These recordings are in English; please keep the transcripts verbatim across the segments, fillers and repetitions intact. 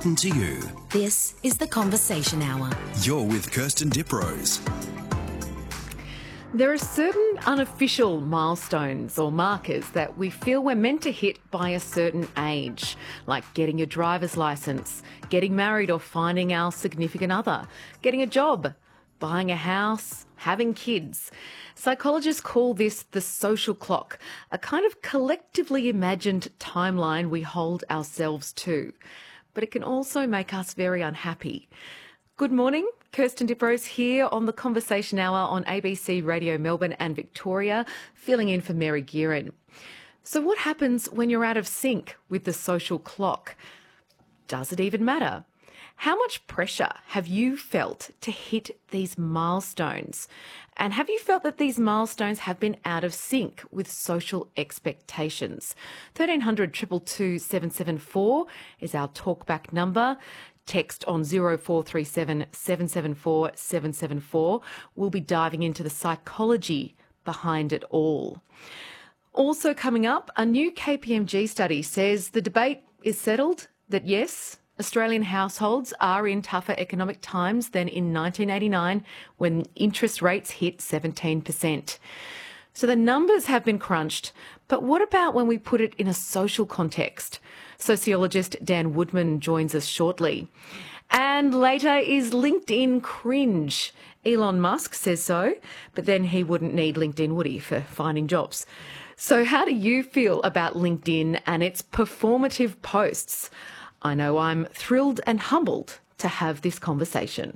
important to you. This is The Conversation Hour. You're with Kirsten Diprose. There are certain unofficial milestones or markers that we feel we're meant to hit by a certain age, like getting your driver's licence, getting married or finding our significant other, getting a job, buying a house, having kids. Psychologists call this the social clock, a kind of collectively imagined timeline we hold ourselves to. But it can also make us very unhappy. Good morning, Kirsten Diprose here on The Conversation Hour on A B C Radio Melbourne and Victoria, filling in for Mary Gearin. So what happens when you're out of sync with the social clock? Does it even matter? How much pressure have you felt to hit these milestones? And have you felt that these milestones have been out of sync with social expectations? thirteen hundred, two two two, seven seven four is our talkback number. Text on zero four three seven, seven seven four, seven seven four. We'll be diving into the psychology behind it all. Also coming up, a new K P M G study says the debate is settled that yes, Australian households are in tougher economic times than in nineteen eighty-nine when interest rates hit seventeen percent. So the numbers have been crunched, but what about when we put it in a social context? Sociologist Dan Woodman joins us shortly. And later is LinkedIn cringe. Elon Musk says so, but then he wouldn't need LinkedIn, would he, for finding jobs? So how do you feel about LinkedIn and its performative posts? I know I'm thrilled and humbled to have this conversation.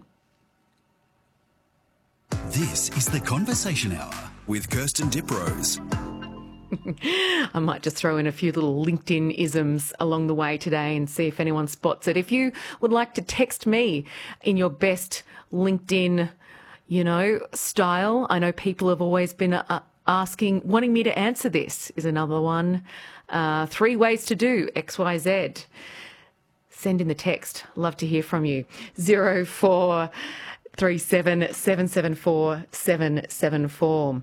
This is The Conversation Hour with Kirsten Diprose. I might just throw in a few little LinkedIn isms along the way today and see if anyone spots it. If you would like to text me in your best LinkedIn, you know, style, I know people have always been uh, asking, wanting me to answer this is another one. Uh, three ways to do X Y Z. Send in the text. Love to hear from you. zero four three seven, seven seven four, seven seven four.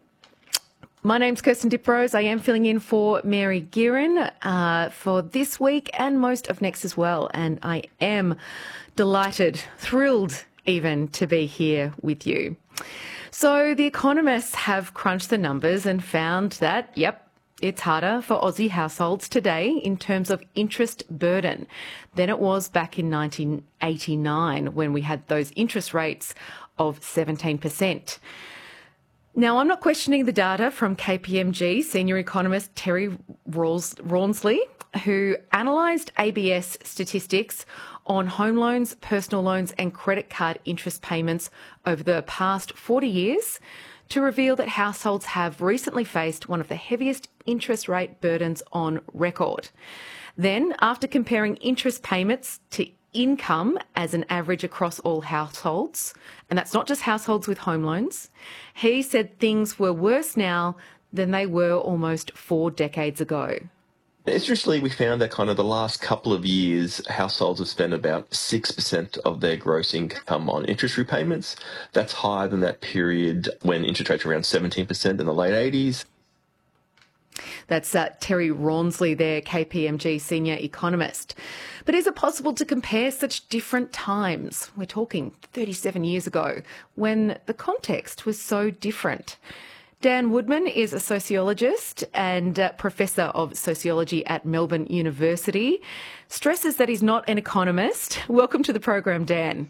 My name's Kirsten Diprose. I am filling in for Mary Gearin uh, for this week and most of next as well. And I am delighted, thrilled even, to be here with you. So the economists have crunched the numbers and found that, yep, it's harder for Aussie households today in terms of interest burden than it was back in nineteen eighty-nine when we had those interest rates of seventeen percent. Now, I'm not questioning the data from K P M G senior economist Terry Rawnsley, who analysed A B S statistics on home loans, personal loans and credit card interest payments over the past forty years to reveal that households have recently faced one of the heaviest interest rate burdens on record. Then, after comparing interest payments to income as an average across all households, and that's not just households with home loans, he said things were worse now than they were almost four decades ago. Interestingly, we found that kind of the last couple of years, households have spent about six percent of their gross income on interest repayments. That's higher than that period when interest rates were around seventeen percent in the late eighties. That's uh, Terry Rawnsley there, K P M G senior economist. But is it possible to compare such different times? We're talking thirty-seven years ago, when the context was so different. Dan Woodman is a sociologist and uh, professor of sociology at Melbourne University. Stresses that he's not an economist. Welcome to the program, Dan.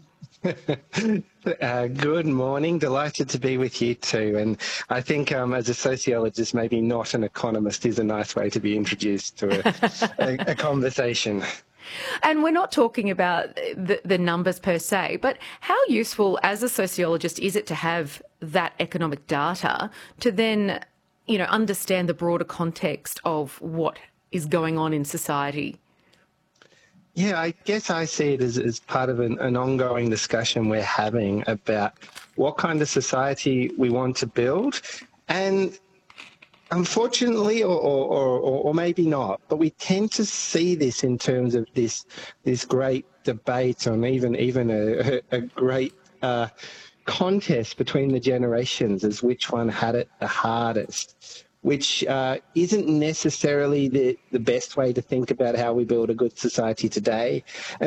uh, good morning. Delighted to be with you too. And I think um, as a sociologist, maybe not an economist is a nice way to be introduced to a, a, a conversation. And we're not talking about the, the numbers per se, but how useful as a sociologist is it to have that economic data to then, you know, understand the broader context of what is going on in society? Yeah, I guess I see it as, as part of an, an ongoing discussion we're having about what kind of society we want to build. And unfortunately, or, or, or, or maybe not, but we tend to see this in terms of this this great debate on even, even a, a great uh, contest between the generations as which one had it the hardest. which uh, isn't necessarily the, the best way to think about how we build a good society today. And